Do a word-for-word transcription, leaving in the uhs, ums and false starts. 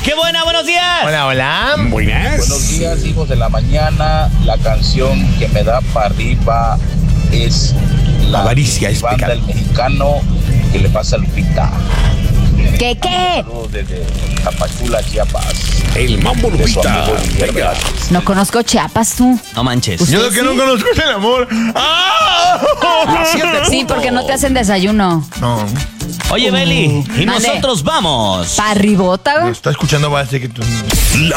¡Qué buena! ¡Buenos días! Hola, hola. Buenas. Buenos días, hijos de la mañana. La canción que me da para arriba es la Avaricia es banda pecado. El Mexicano que le pasa a Lupita. ¿Qué, qué? Saludos desde Tapachula, Chiapas. El Mambo De su Lupita. amigo Guillermo Venga. Velázquez. No conozco Chiapas, tú. No manches. ¿Usted Yo lo que sí? no conozco es el amor. ¡Ah! Sí, porque no te hacen desayuno. No. Oye, Beli, y Mande. nosotros vamos. ¿Parribota? Está escuchando base que tú.